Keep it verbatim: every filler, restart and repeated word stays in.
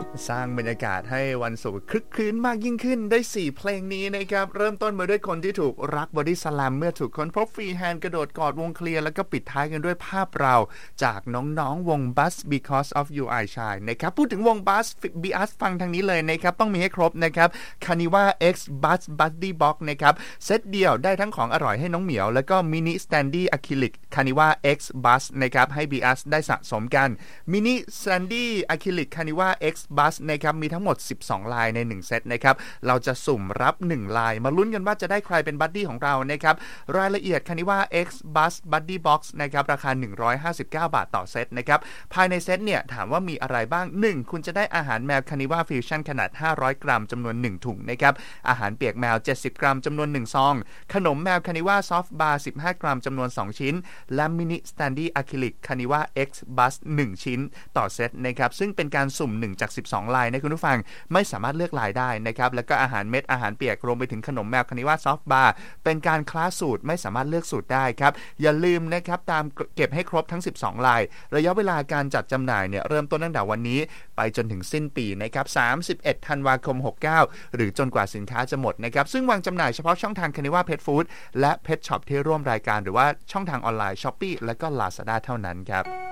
สร้างบรรยากาศให้วันศุกร์คลึกคลื้นมากยิ่งขึ้นได้สี่เพลงนี้นะครับเริ่มต้นมาด้วยคนที่ถูกรักบอดี้สแลมเมื่อถูกค้นพบฟรีแฮนด์กระโดดกอดวงเคลียร์แล้วก็ปิดท้ายกันด้วยภาพเราจากน้องๆวง Buzz Because of You I Shine นะครับพูดถึงวง Buzz Bias ฟังทางนี้เลยนะครับต้องมีให้ครบนะครับ Carniva X Buzz Buddy Box นะครับเซตเดียวได้ทั้งของอร่อยให้น้องเหมียวแล้วก็มินิสแตนดี้อะคริลิก Carniva X Buzz นะครับให้ Bias ได้สะสมกันมินิสแตนดี้อะคริลิก Carniva X Buzz นะครับมีทั้งหมดสิบสองลายในหนึ่งเซตนะครับเราจะสุ่มรับหนึ่งลายมาลุ้นกันว่าจะได้ใครเป็นบัดดี้ของเรานะครับรายละเอียด Carniva X Buzz Buddy Box นะครับราคาหนึ่งร้อยห้าสิบเก้าบาทต่อเซตนะครับภายในเซตเนี่ยถามว่ามีอะไรบ้างหนึ่งคุณจะได้อาหารแมว Carniva Fusion ขนาดห้าร้อยกรัมจำนวนหนึ่งถุงนะครับอาหารเปียกแมวเจ็ดสิบกรัมจำนวนหนึ่งซองขนมแมว Carniva Soft Bar สิบห้ากรัมจำนวนสองชิ้นและมินิสแตนดี้อะคริลิก Carniva X Buzz หนึ่งชิ้นต่อเซตนะครับซึ่งเป็นการสุ่มหนึ่งจากสิบสองลายนะคุณผู้ฟังไม่สามารถเลือกลายได้นะครับแล้วก็อาหารเม็ดอาหารเปียกรวมไปถึงขนมแมว Carniva Soft Bar เป็นการคลาสสูตรไม่สามารถเลือกสูตรได้ครับอย่าลืมนะครับตามเก็บให้ครบทั้งสิบสองลายระยะเวลาการจัดจำหน่ายเนี่ยเริ่มต้นตั้งแต่วันนี้ไปจนถึงสิ้นปีนะครับสามสิบเอ็ดธันวาคมหกสิบเก้าหรือจนกว่าสินค้าจะหมดนะครับซึ่งวางจำหน่ายเฉพาะช่องทาง Carniva Pet Food และ Pet Shop ที่ร่วมรายการหรือว่าช่องทางออนไลน์ Shopee และก็ Lazada เท่านั้นครับ